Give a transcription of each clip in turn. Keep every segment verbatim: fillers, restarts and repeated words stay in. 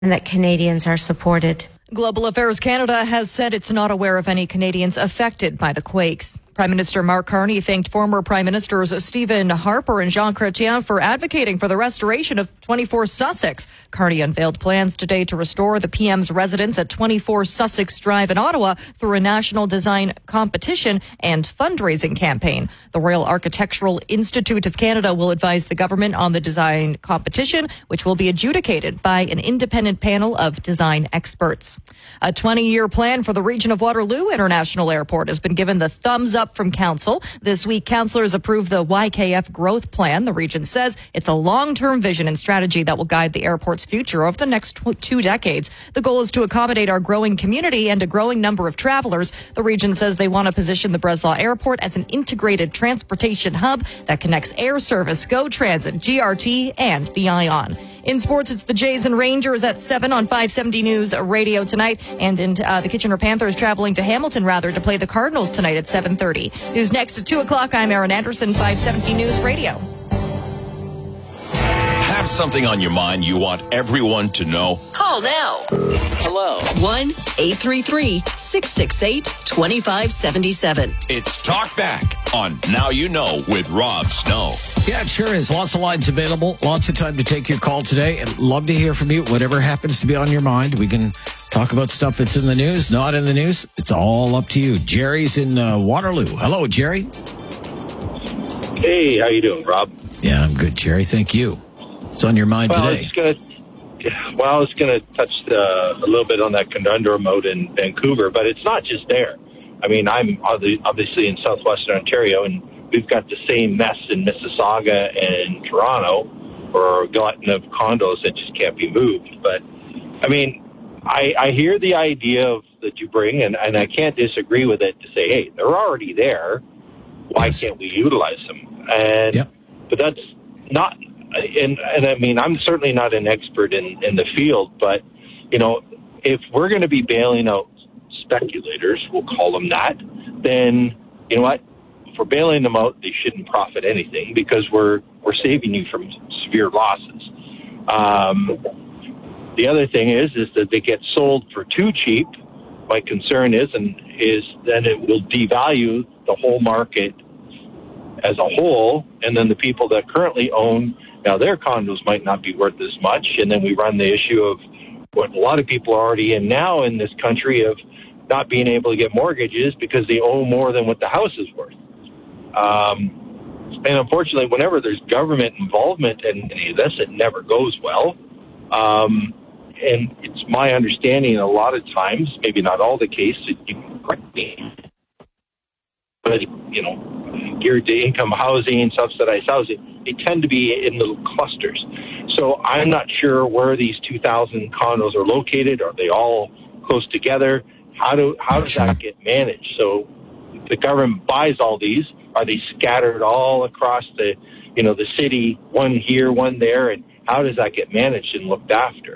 and that Canadians are supported. Global Affairs Canada has said it's not aware of any Canadians affected by the quakes. Prime Minister Mark Carney thanked former Prime Ministers Stephen Harper and Jean Chrétien for advocating for the restoration of twenty-four Sussex. Carney unveiled plans today to restore the P M's residence at twenty-four Sussex Drive in Ottawa through a national design competition and fundraising campaign. The Royal Architectural Institute of Canada will advise the government on the design competition, which will be adjudicated by an independent panel of design experts. A twenty-year plan for the region of Waterloo International Airport has been given the thumbs up from Council. This week, councillors approved the Y K F growth plan. The region says it's a long-term vision and strategy that will guide the airport's future over the next tw- two decades. The goal is to accommodate our growing community and a growing number of travelers. The region says they want to position the Breslau Airport as an integrated transportation hub that connects air service, GO Transit, G R T, and the Ion. In sports, it's the Jays and Rangers at seven on five seventy News Radio tonight. And in uh, the Kitchener Panthers traveling to Hamilton, rather, to play the Cardinals tonight at seven thirty. News next at two o'clock. I'm Erin Anderson, five seventy News Radio. Have something on your mind you want everyone to know? Call now. Hello. one eight three three, six six eight, two five seven seven. It's Talk Back on Now You Know with Rob Snow. Yeah, it sure is. Lots of lines available. Lots of time to take your call today. And love to hear from you. Whatever happens to be on your mind. We can talk about stuff that's in the news, not in the news. It's all up to you. Jerry's in uh, Waterloo. Hello, Jerry. Hey, how you doing, Rob? Yeah, I'm good, Jerry. Thank you. What's on your mind well, today? It's gonna, well, I was going to touch uh, a little bit on that conundrum out in Vancouver, but it's not just there. I mean, I'm obviously in southwestern Ontario, and we've got the same mess in Mississauga and Toronto, or a glutton of condos that just can't be moved. But, I mean, I, I hear the idea of that you bring, and, and I can't disagree with it to say, hey, they're already there. Why yes. can't we utilize them? And yep. But that's not... And, and I mean, I'm certainly not an expert in, in the field, but, you know, if we're going to be bailing out speculators, we'll call them that, then, you know what, if we're bailing them out, they shouldn't profit anything because we're we're saving you from severe losses. Um, the other thing is, is that they get sold for too cheap. My concern is, and is then it will devalue the whole market as a whole, and then the people that currently own, now their condos might not be worth as much, and then we run the issue of what a lot of people are already in now in this country of not being able to get mortgages because they owe more than what the house is worth. Um, and unfortunately, whenever there's government involvement in any of this, it never goes well. Um, and it's my understanding a lot of times, maybe not all the case, you can correct me, but, you know, geared to income housing, subsidized housing, they tend to be in little clusters. So I'm not sure where these two thousand condos are located. Are they all close together? How do how does that get managed? So if the government buys all these, are they scattered all across the, you know, the city, one here, one there, and how does that get managed and looked after?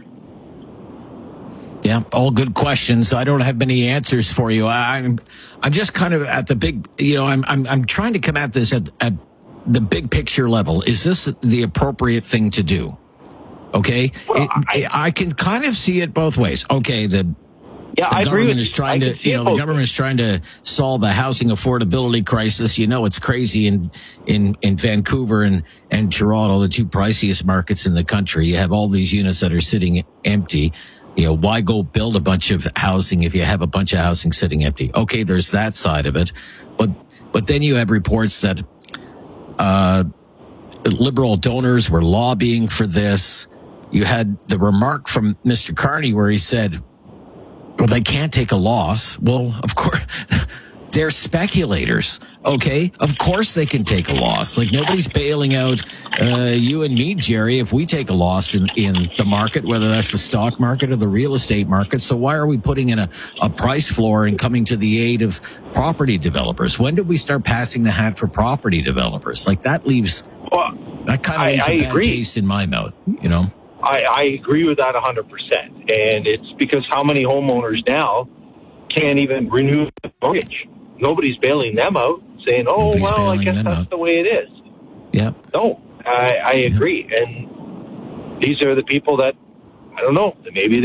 Yeah, all good questions. I don't have many answers for you. I'm, I'm just kind of at the big, you know, I'm, I'm, I'm trying to come at this at, at the big picture level. Is this the appropriate thing to do? Okay, well, it, I, I can kind of see it both ways. Okay, the yeah, the I government agree with is trying you. to, you know, the government is trying to solve the housing affordability crisis. You know, it's crazy in in in Vancouver and and Toronto, the two priciest markets in the country. You have all these units that are sitting empty. You know, why go build a bunch of housing if you have a bunch of housing sitting empty? Okay, there's that side of it, but but then you have reports that uh, liberal donors were lobbying for this. You had the remark from Mister Carney where he said, well, they can't take a loss. Well, of course, they're speculators, okay? Of course they can take a loss. Like, nobody's bailing out uh, you and me, Jerry, if we take a loss in, in the market, whether that's the stock market or the real estate market. So why are we putting in a, a price floor and coming to the aid of property developers? When did we start passing the hat for property developers? Like, that leaves, well, that kind of leaves I, I a bad agree. taste in my mouth, you know? I, I agree with that one hundred percent. And it's because how many homeowners now can't even renew the mortgage? Nobody's bailing them out, saying, oh, Nobody's well, I guess that's out. the way it is. Yeah. No, I, I agree. Yeah. And these are the people that I don't know. Maybe